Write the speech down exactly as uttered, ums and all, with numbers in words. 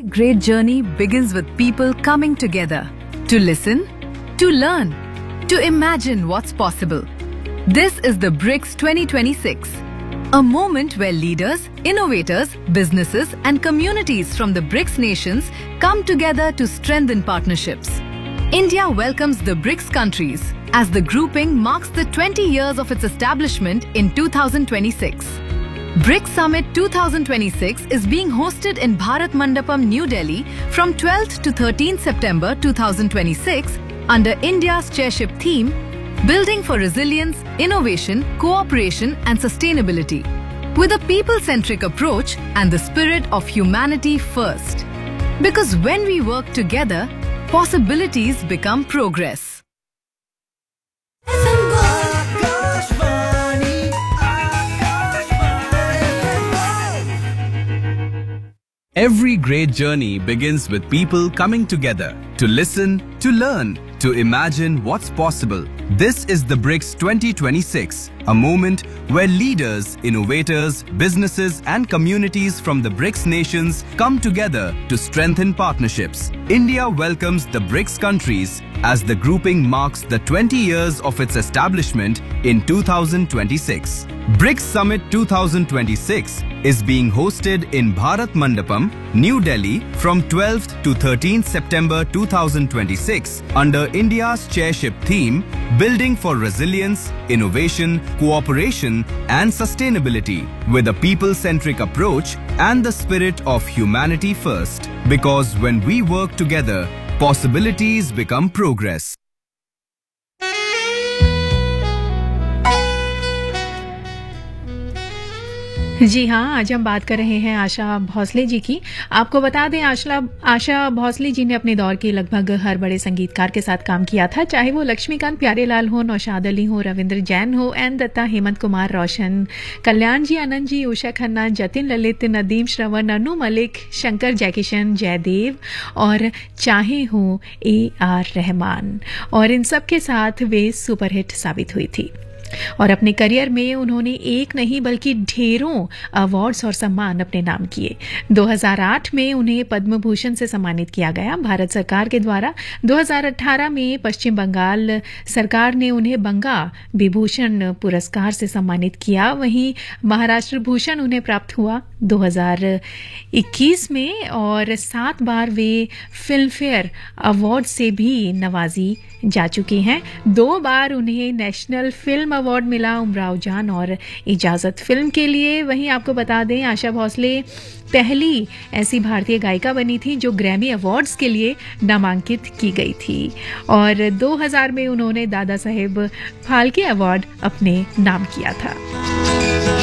great journey begins with people coming together to listen, to learn, to imagine what's possible. This is the BRICS twenty twenty-six, a moment where leaders, innovators, businesses and communities from the BRICS nations come together to strengthen partnerships. India welcomes the BRICS countries as the grouping marks the twenty years of its establishment in two thousand twenty-six. BRICS Summit twenty twenty-six is being hosted in Bharat Mandapam, New Delhi from twelfth to thirteenth September two thousand twenty-six under India's chairship theme, Building for Resilience, Innovation, Cooperation and Sustainability, with a people-centric approach and the spirit of humanity first. Because when we work together, possibilities become progress. Every great journey begins with people coming together to listen, to learn, to imagine what's possible. This is the BRICS twenty twenty-six, a moment where leaders, innovators, businesses and communities from the BRICS nations come together to strengthen partnerships. India welcomes the BRICS countries as the grouping marks the twenty years of its establishment in two thousand twenty-six. BRICS Summit twenty twenty-six is being hosted in Bharat Mandapam, New Delhi from twelfth to thirteenth September two thousand twenty-six under India's chairship theme, Building for Resilience, Innovation, Cooperation and Sustainability, with a people-centric approach and the spirit of humanity first. Because when we work together, possibilities become progress. जी हाँ, आज हम बात कर रहे हैं आशा भोसले जी की। आपको बता दें, आशा आशा भोसले जी ने अपने दौर के लगभग हर बड़े संगीतकार के साथ काम किया था, चाहे वो लक्ष्मीकांत प्यारेलाल हो, नौशाद अली हो, रविंद्र जैन हो, एन दत्ता, हेमंत कुमार, रोशन, कल्याण जी, आनंद जी, उषा खन्ना, जतिन ललित, नदीम श्रवण, अनु मलिक, शंकर जयकिशन, जयदेव और चाहे हो ए आर रहमान। और इन सब के साथ वे सुपरहिट साबित हुई थी और अपने करियर में उन्होंने एक नहीं बल्कि ढेरों अवार्ड्स और सम्मान अपने नाम किए। दो हज़ार आठ में उन्हें पद्म भूषण से सम्मानित किया गया। भारत सरकार के द्वारा दो हज़ार अठारह में पश्चिम बंगाल सरकार ने उन्हें बंगा विभूषण पुरस्कार से सम्मानित किया। वहीं महाराष्ट्र भूषण उन्हें प्राप्त हुआ दो हज़ार इक्कीस में और सात बार वे फिल्म फेयर अवार्ड से भी नवाजी जा चुकी हैं। दो बार उन्हें नेशनल फिल्म अवार्ड मिला उमराव जान और इजाजत फिल्म के लिए। वहीं आपको बता दें, आशा भोसले पहली ऐसी भारतीय गायिका बनी थी जो ग्रैमी अवार्ड्स के लिए नामांकित की गई थी और दो हज़ार में उन्होंने दादा साहेब फाल्के अवार्ड अपने नाम किया था।